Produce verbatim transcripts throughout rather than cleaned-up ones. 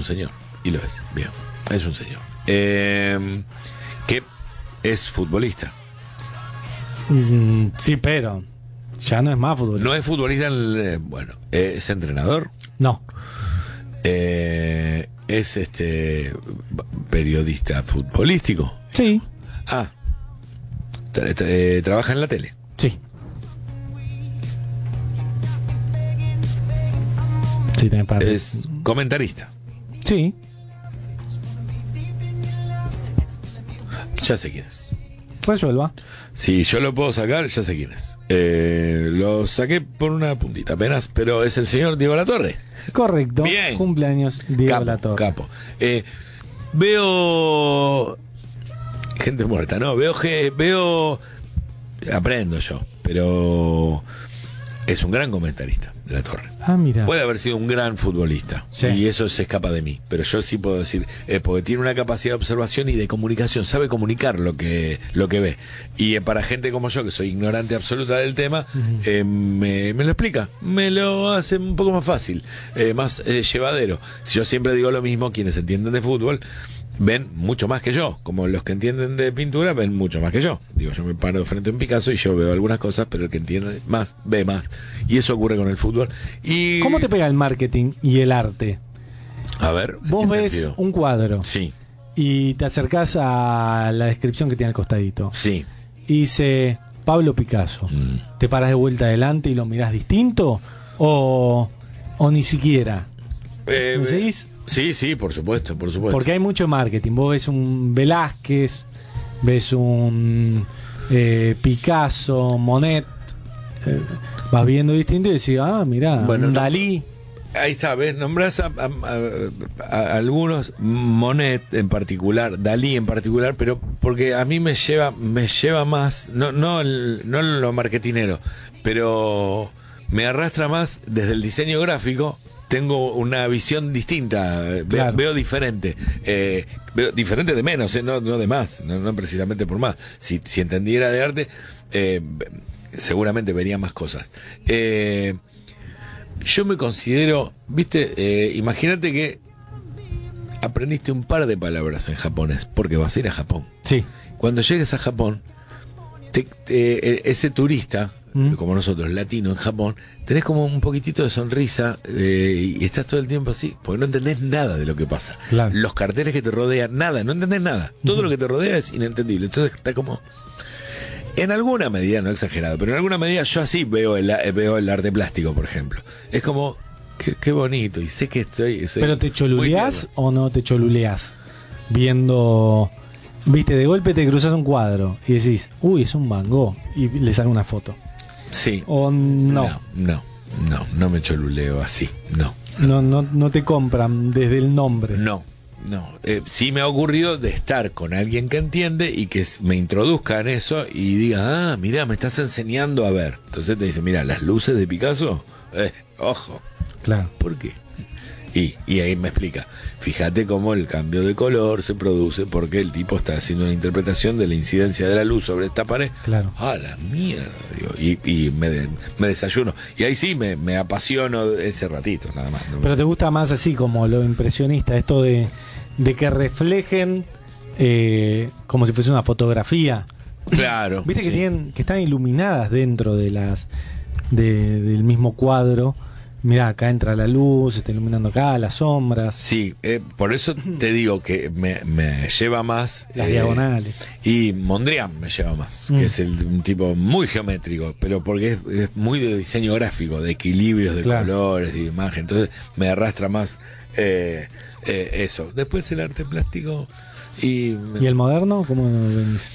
un señor, y lo es, bien, es un señor. Eh, que es futbolista. Mm, sí, pero ya no es más futbolista. No es futbolista, eh, bueno, es entrenador. No. Eh, es este periodista futbolístico. Sí. Ah, tra- tra- eh, trabaja en la tele. Sí. Sí, tenés para... Es comentarista. Sí. Ya sé quién es. Resuelva. Si yo lo puedo sacar, ya sé quién es. Eh, lo saqué por una puntita apenas, pero es el señor Diego Latorre. Correcto. Bien. Cumpleaños Diego Capo, Latorre. capo. Eh, veo gente muerta, ¿no? Veo que veo aprendo yo, pero es un gran comentarista, Latorre. Ah, mira. Puede haber sido un gran futbolista, Sí. y eso se escapa de mí, pero yo sí puedo decir, eh, porque tiene una capacidad de observación y de comunicación, sabe comunicar lo que lo que ve, y eh, para gente como yo, que soy ignorante absoluta del tema, Ujú. eh, me, me lo explica, me lo hace un poco más fácil, eh, más eh, llevadero. Si yo siempre digo lo mismo, quienes entienden de fútbol ven mucho más que yo, como los que entienden de pintura ven mucho más que yo. Digo, yo me paro frente a un Picasso y yo veo algunas cosas, pero el que entiende más, ve más. Y eso ocurre con el fútbol. Y ¿Cómo te pega el marketing y el arte? a ver, ¿en Vos qué ves sentido? un cuadro Sí, y te acercás a la descripción que tiene al costadito sí. y dice Pablo Picasso. Mm. ¿Te paras de vuelta adelante y lo mirás distinto? ¿O, o ni siquiera? Eh, ¿Me seguís? Sí, sí, por supuesto, por supuesto. Porque hay mucho marketing. Vos ves un Velázquez, ves un eh, Picasso, Monet, eh, vas viendo distinto y decís, ah, mirá, Bueno, un no- Dalí. Ahí está, ¿ves? Nombrás a, a- a- a algunos, Monet en particular, Dalí en particular, pero porque a mí me lleva me lleva más, no no el- no lo marketinero, pero me arrastra más desde el diseño gráfico. Tengo una visión distinta, ve- Claro. veo diferente, eh, veo diferente de menos, eh, no, no de más, no, no precisamente por más. Si, si entendiera de arte, eh, seguramente vería más cosas. Eh, yo me considero, viste, eh, imagínate que aprendiste un par de palabras en japonés, porque vas a ir a Japón. Sí. Cuando llegues a Japón, te- te- ese turista, ¿Mm? como nosotros, latino en Japón, tenés como un poquitito de sonrisa eh, y estás todo el tiempo así, porque no entendés nada de lo que pasa. Claro. Los carteles que te rodean, nada, no entendés nada. Todo Ujú. lo que te rodea es inentendible. Entonces está como... En alguna medida, no exagerado, pero en alguna medida yo así veo el, eh, veo el arte plástico, por ejemplo. Es como, qué, qué bonito, y sé que estoy... soy ¿Pero te muy choluleás tierno. o no te choluleás? Viendo, viste, de golpe te cruzas un cuadro y decís, uy, es un Van Gogh, y le saca una foto. Sí. O no, No, no, no, no me choluleo así, no. no, no, no te compran desde el nombre. No, no. Eh, sí me ha ocurrido de estar con alguien que entiende y que s- me introduzca en eso y diga, ah, mira, me estás enseñando a ver. Entonces te dice, mira, las luces de Picasso, eh, ojo, Claro. ¿por qué? Y, y ahí me explica, fíjate cómo el cambio de color se produce porque el tipo está haciendo una interpretación de la incidencia de la luz sobre esta pared. Claro. Ah, la mierda, digo, y, y me, de- me desayuno. Y ahí sí me, me apasiono ese ratito, nada más. ¿no? Pero te gusta más así como lo impresionista, esto de, de que reflejen eh, como si fuese una fotografía. Claro. Viste que sí. tienen, que están iluminadas dentro de las de- del mismo cuadro. Mirá, acá entra la luz, se está iluminando acá, las sombras, Sí, eh, por eso te digo que me, me lleva más. las eh, diagonales. Y Mondrian me lleva más, Mm. que es el, un tipo muy geométrico, pero porque es, es muy de diseño gráfico, de equilibrios, de Claro. colores, de imagen. Entonces me arrastra más eh, eh, eso. Después el arte plástico y. me- ¿Y el moderno? ¿Cómo venís?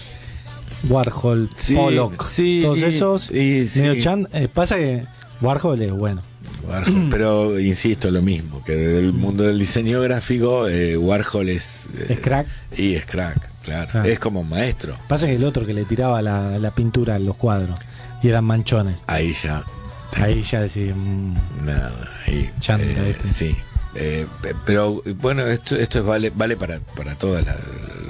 Warhol, Sí, Pollock, sí, todos y- esos. y sí. medio chan- eh, pasa que Warhol es bueno. Warhol, pero insisto lo mismo, que desde el mundo del diseño gráfico, eh, Warhol es. eh, Es crack. Y es crack, claro. Claro. Es como maestro. Pasa que el otro que le tiraba la, la pintura a los cuadros y eran manchones. Ahí ya. Ahí ya decís, mm, Nada, ahí. Chanta, eh, este. sí. Eh, pe- pero bueno, esto esto es vale vale para, para todas las,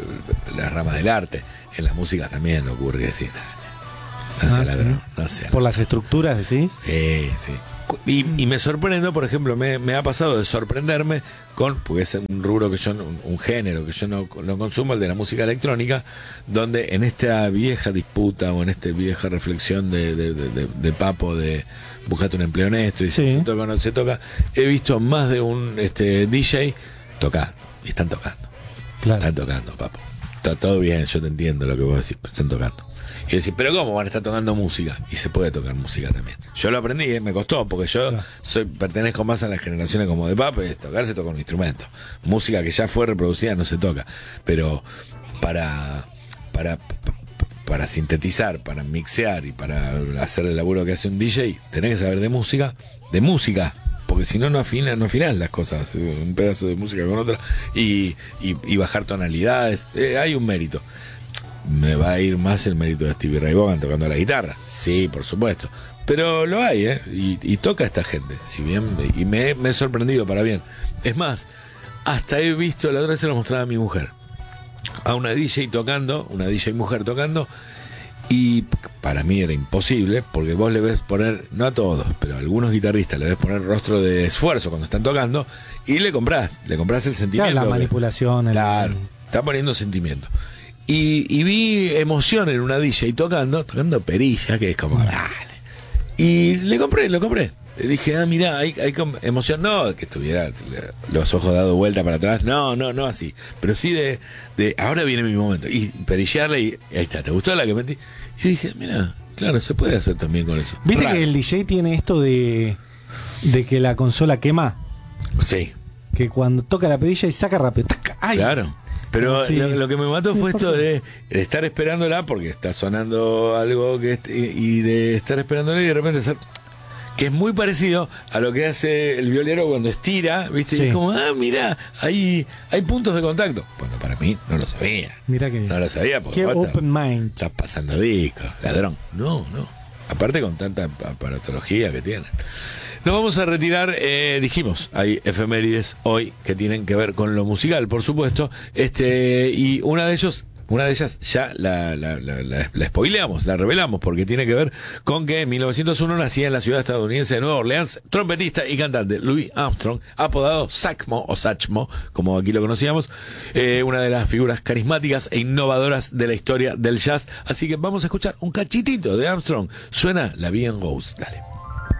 las ramas del arte. En la música también ocurre que decís, no Ah, sea sí. ladrón, no sea. por las estructuras decís. Sí, sí. Y, y me sorprendo, por ejemplo, me, me ha pasado de sorprenderme con, porque es un rubro que yo, no, un, un género que yo no, no consumo, el de la música electrónica, donde en esta vieja disputa o en esta vieja reflexión de, de, de, de, de Papo de buscate un empleo honesto y si Sí. se toca o no se toca, he visto más de un este D J tocando, y están tocando, Claro. están tocando, Papo. Está todo bien, yo te entiendo lo que vos decís, pero están tocando. Y decir, pero ¿cómo van a estar tocando música? Y se puede tocar música también. Yo lo aprendí, ¿eh? Me costó, porque yo Claro. soy pertenezco más a las generaciones como de Papo, es tocar, se toca un instrumento. Música que ya fue reproducida no se toca. Pero para, para, para sintetizar, para mixear y para hacer el laburo que hace un D J, tenés que saber de música, de música. Porque si no, no afinas no afinás las cosas, un pedazo de música con otra, y, y, y bajar tonalidades. Eh, hay un mérito. Me va a ir más el mérito de Stevie Ray Vaughan tocando la guitarra, sí, por supuesto, pero lo hay, ¿eh? y, y toca esta gente, si bien, y me, me he sorprendido para bien. Es más, hasta he visto, la otra vez se lo mostraba a mi mujer, a una D J tocando, una D J mujer tocando, y para mí era imposible, porque vos le ves poner, no a todos, pero a algunos guitarristas le ves poner rostro de esfuerzo cuando están tocando, y le comprás, le comprás el sentimiento. Claro, la que- manipulación. el- Claro, está poniendo sentimiento. Y, y vi emoción en una D J tocando, tocando perilla, que es como, dale. Y le compré, lo compré. Le dije, ah, mirá, hay, hay com- emoción. No, que estuviera los ojos dados vuelta para atrás. No, no, no así. Pero sí de, de ahora viene mi momento. Y perillarle y ahí está, ¿te gustó la que metí? Y dije, mirá, claro, se puede hacer también con eso. Viste Raro. que el D J tiene esto de, de que la consola quema. Sí, Que cuando toca la perilla y saca rápido. ¡tac! ¡Ay! claro. Pero Sí. lo, lo que me mató fue esto de, de estar esperándola porque está sonando algo que est- y, y de estar esperándola y de repente hacer que es muy parecido a lo que hace el violero cuando estira, ¿viste? Sí. Y es como, ah, mira, hay, hay puntos de contacto. Bueno, para mí no lo sabía. Mira que No lo sabía porque qué vos estás- open mind. estás pasando discos, ladrón. No, no. Aparte con tanta aparatología que tienen. Nos vamos a retirar, eh, dijimos, hay efemérides hoy que tienen que ver con lo musical, por supuesto, este y una de ellos, una de ellas ya la, la, la, la, la spoileamos, la revelamos, porque tiene que ver con que en mil novecientos uno nacía en la ciudad estadounidense de Nueva Orleans, trompetista y cantante Louis Armstrong, apodado Satchmo o Satchmo, como aquí lo conocíamos, eh, una de las figuras carismáticas e innovadoras de la historia del jazz. Así que vamos a escuchar un cachitito de Armstrong. Suena La Vie en Rose, dale.